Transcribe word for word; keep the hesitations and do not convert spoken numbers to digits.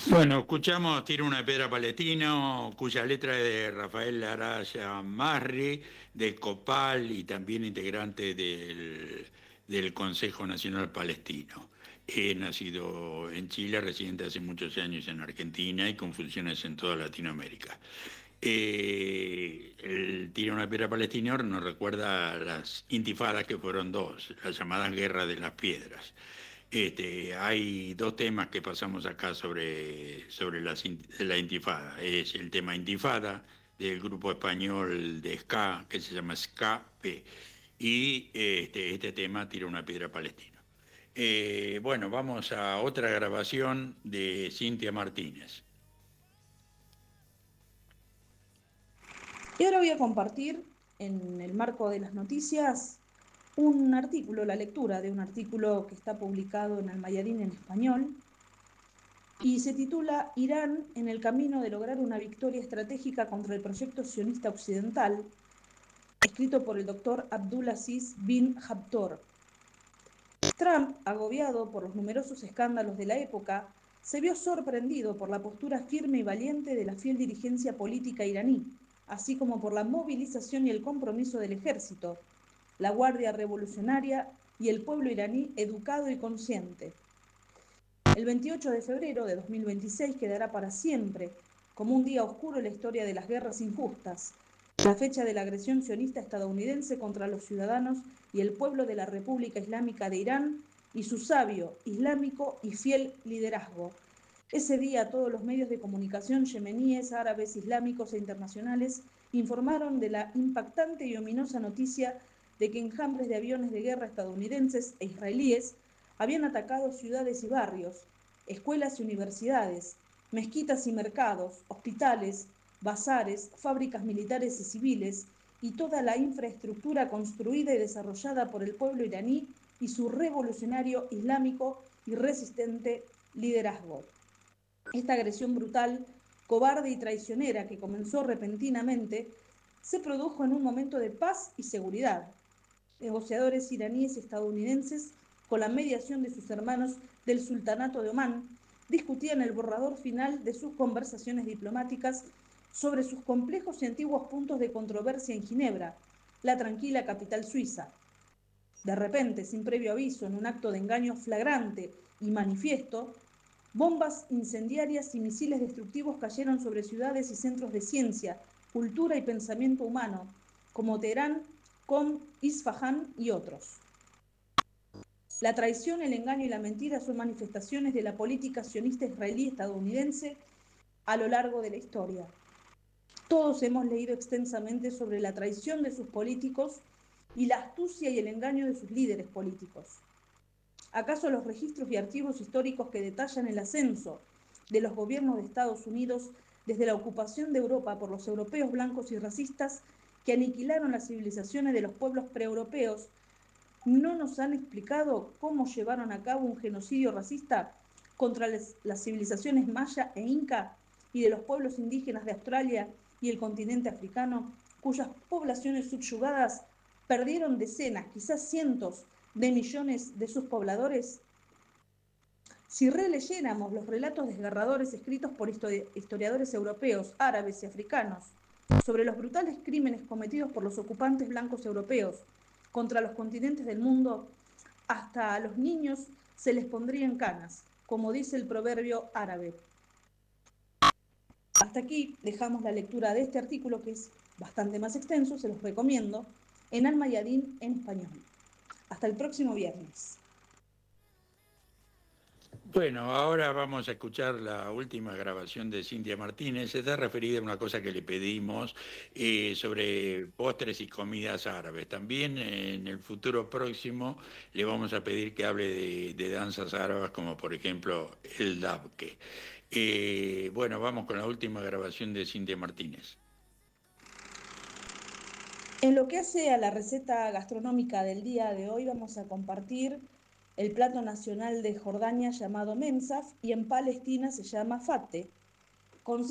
Bueno, escuchamos Tira una piedra palestino, cuya letra es de Rafael Araya Marri, del COPAL y también integrante del, del Consejo Nacional Palestino. He nacido en Chile, residente hace muchos años en Argentina y con funciones en toda Latinoamérica. Eh, el Tira una piedra palestino nos recuerda a las intifadas, que fueron dos, las llamadas Guerra de las Piedras. Este, hay dos temas que pasamos acá sobre, sobre las in- la intifada. Es el tema intifada del grupo español de ska, que se llama Ska-P, y este, este tema Tira una piedra palestina. Eh, bueno, vamos a otra grabación de Cintia Martínez. Y ahora voy a compartir en el marco de las noticias un artículo, la lectura de un artículo que está publicado en Almayadín en español y se titula Irán en el camino de lograr una victoria estratégica contra el proyecto sionista occidental, escrito por el doctor Abdulaziz bin Habtor. Trump, agobiado por los numerosos escándalos de la época, se vio sorprendido por la postura firme y valiente de la fiel dirigencia política iraní, así como por la movilización y el compromiso del ejército, la Guardia Revolucionaria y el pueblo iraní educado y consciente. El veintiocho de febrero de dos mil veintiséis quedará para siempre como un día oscuro en la historia de las guerras injustas, la fecha de la agresión sionista estadounidense contra los ciudadanos y el pueblo de la República Islámica de Irán y su sabio, islámico y fiel liderazgo. Ese día todos los medios de comunicación yemeníes, árabes, islámicos e internacionales informaron de la impactante y ominosa noticia de que enjambres de aviones de guerra estadounidenses e israelíes habían atacado ciudades y barrios, escuelas y universidades, mezquitas y mercados, hospitales, bazares, fábricas militares y civiles, y toda la infraestructura construida y desarrollada por el pueblo iraní y su revolucionario islámico y resistente liderazgo. Esta agresión brutal, cobarde y traicionera que comenzó repentinamente, se produjo en un momento de paz y seguridad. Negociadores iraníes y estadounidenses, con la mediación de sus hermanos del Sultanato de Omán, discutían el borrador final de sus conversaciones diplomáticas sobre sus complejos y antiguos puntos de controversia en Ginebra, la tranquila capital suiza. De repente, sin previo aviso, en un acto de engaño flagrante y manifiesto, bombas incendiarias y misiles destructivos cayeron sobre ciudades y centros de ciencia, cultura y pensamiento humano, como Teherán, Qom, Isfahán y otros. La traición, el engaño y la mentira son manifestaciones de la política sionista israelí estadounidense a lo largo de la historia. Todos hemos leído extensamente sobre la traición de sus políticos y la astucia y el engaño de sus líderes políticos. ¿Acaso los registros y archivos históricos que detallan el ascenso de los gobiernos de Estados Unidos desde la ocupación de Europa por los europeos blancos y racistas que aniquilaron las civilizaciones de los pueblos preeuropeos no nos han explicado cómo llevaron a cabo un genocidio racista contra las, las civilizaciones maya e inca y de los pueblos indígenas de Australia y el continente africano, cuyas poblaciones subyugadas perdieron decenas, quizás cientos de millones de sus pobladores? Si releyéramos los relatos desgarradores escritos por historiadores europeos, árabes y africanos sobre los brutales crímenes cometidos por los ocupantes blancos europeos contra los continentes del mundo, hasta a los niños se les pondrían canas, como dice el proverbio árabe. Hasta aquí dejamos la lectura de este artículo, que es bastante más extenso, se los recomiendo, en Almayadín en español. Hasta el próximo viernes. Bueno, ahora vamos a escuchar la última grabación de Cintia Martínez. Está referida a una cosa que le pedimos eh, sobre postres y comidas árabes. También eh, en el futuro próximo le vamos a pedir que hable de, de danzas árabes, como por ejemplo el dabke. Eh, bueno, vamos con la última grabación de Cintia Martínez. En lo que hace a la receta gastronómica del día de hoy, vamos a compartir el plato nacional de Jordania llamado mensaf y en Palestina se llama fatte.